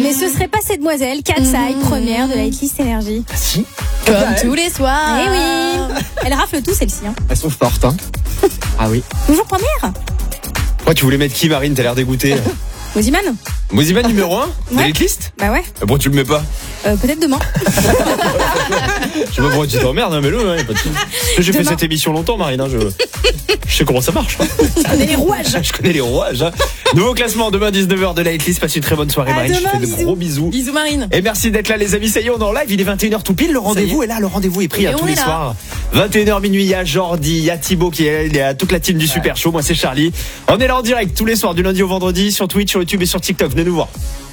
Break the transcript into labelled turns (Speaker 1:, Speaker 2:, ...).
Speaker 1: Mais ce serait pas cette demoiselle, Katsai, première de la hitlist énergie.
Speaker 2: Ah si.
Speaker 3: Comme tous les soirs.
Speaker 1: Eh oui. Elle rafle tout celle-ci.
Speaker 2: Elles sont fortes, hein. Ah oui.
Speaker 1: Toujours première.
Speaker 2: Toi, tu voulais mettre qui, Marine? T'as l'air dégoûtée.
Speaker 1: Moziman.
Speaker 2: Moziman numéro 1 de
Speaker 1: Ouais.
Speaker 2: l'hitlist?
Speaker 1: Bah ouais.
Speaker 2: Bon, tu le mets pas.
Speaker 1: Peut-être demain.
Speaker 2: Je sais pas pourquoi tu t'emmerdes, hein, mets-le, hein, y a pas de souci. J'ai fait
Speaker 1: Demain.
Speaker 2: cette émission longtemps, Marine, hein, je sais comment ça marche.
Speaker 1: Tu connais les rouages.
Speaker 2: Je connais les rouages. Hein. Nouveau classement, demain 19h de la hitlist. Passe une très bonne soirée,
Speaker 1: À
Speaker 2: Marine.
Speaker 1: demain,
Speaker 2: Je te fais de gros bisous.
Speaker 3: Bisous Marine.
Speaker 2: Et merci d'être là, les amis. Ça y est, on est en live. Il est 21h tout pile. Le rendez-vous est là. Le rendez-vous est pris
Speaker 3: Et
Speaker 2: tous
Speaker 3: on
Speaker 2: les
Speaker 3: est là.
Speaker 2: soirs. 21h minuit. Il y a Jordi, il y a Thibaut qui est là. Il y a toute la team du Super Show. Moi, c'est Charlie. On est là en direct tous les soirs, du lundi au vendredi, sur Twitch, sur YouTube et sur TikTok. Venez nous voir.